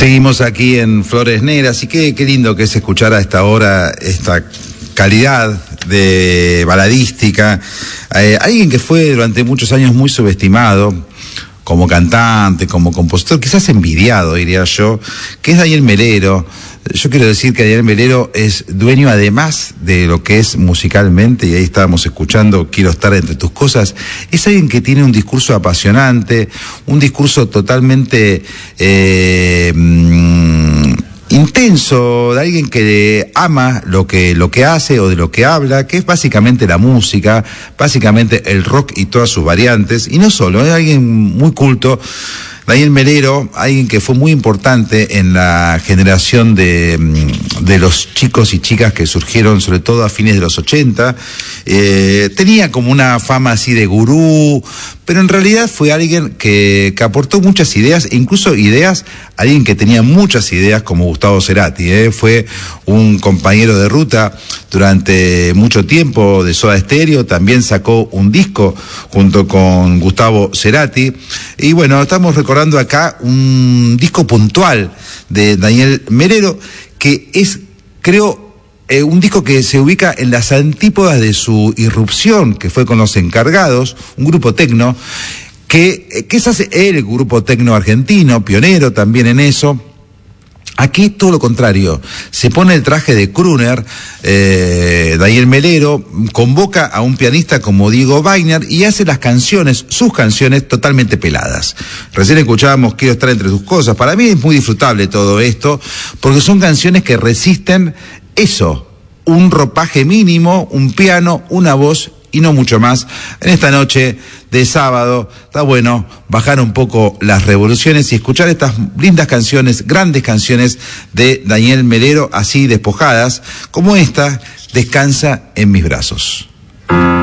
Seguimos aquí en Flores Negras y qué lindo que es escuchar a esta hora esta calidad de baladística. Alguien que fue durante muchos años muy subestimado como cantante, como compositor, quizás envidiado, diría yo, que es Daniel Melero. Yo quiero decir que Daniel Melero es dueño, además de lo que es musicalmente, y ahí estábamos escuchando Quiero estar entre tus cosas, es alguien que tiene un discurso apasionante, un discurso totalmente intenso, de alguien que ama lo que hace o de lo que habla, que es básicamente la música, básicamente el rock y todas sus variantes, y no solo, es alguien muy culto. Daniel Melero, alguien que fue muy importante en la generación de los chicos y chicas que surgieron sobre todo a fines de los 80, tenía como una fama así de gurú, pero en realidad fue alguien que aportó muchas ideas, incluso alguien que tenía muchas ideas como Gustavo Cerati, fue un compañero de ruta durante mucho tiempo de Soda Stereo, también sacó un disco junto con Gustavo Cerati, y bueno, estamos recordando acá un disco puntual de Daniel Melero, que es, creo, un disco que se ubica en las antípodas de su irrupción, que fue con Los Encargados, un grupo tecno, que es el grupo tecno argentino, pionero también en eso. Aquí todo lo contrario, se pone el traje de crooner, Daniel Melero convoca a un pianista como Diego Wagner y hace sus canciones totalmente peladas. Recién escuchábamos Quiero estar entre tus cosas. Para mí es muy disfrutable todo esto, porque son canciones que resisten eso, un ropaje mínimo, un piano, una voz y no mucho más. En esta noche de sábado está bueno bajar un poco las revoluciones y escuchar estas lindas canciones, grandes canciones de Daniel Melero, así despojadas, como esta, Descansa en mis brazos.